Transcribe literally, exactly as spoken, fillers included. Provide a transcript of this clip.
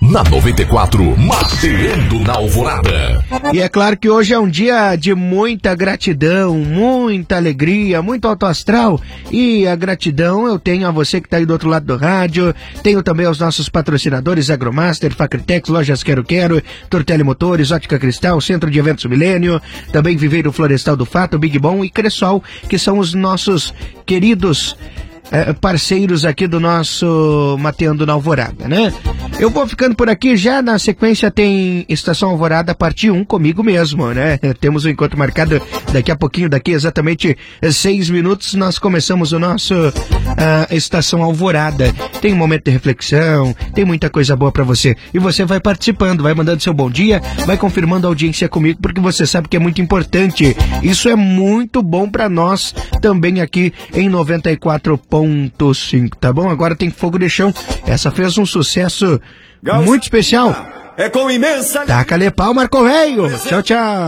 Na noventa e quatro, Mateando na Alvorada. E é claro que hoje é um dia de muita gratidão, muita alegria, muito alto astral. E a gratidão eu tenho a você que está aí do outro lado do rádio. Tenho também aos nossos patrocinadores Agromaster, Facritex, Lojas Quero Quero, Tortelli Motores, Ótica Cristal, Centro de Eventos Milênio, também Viveiro Florestal do Fato, Big Bom e Cressol, que são os nossos queridos É, parceiros aqui do nosso Mateando na Alvorada, né? Eu vou ficando por aqui, já na sequência tem Estação Alvorada parte um comigo mesmo, né? Temos um encontro marcado daqui a pouquinho, daqui exatamente seis minutos, nós começamos o nosso uh, Estação Alvorada. Tem um momento de reflexão, tem muita coisa boa pra você. E você vai participando, vai mandando seu bom dia, vai confirmando a audiência comigo, porque você sabe que é muito importante. Isso é muito bom pra nós também aqui em noventa e quatro ponto cinco, tá bom? Agora tem Fogo de Chão. Essa fez um sucesso muito especial. É com imensa... Taca-lhe pau, Marco Velho. Tchau, tchau.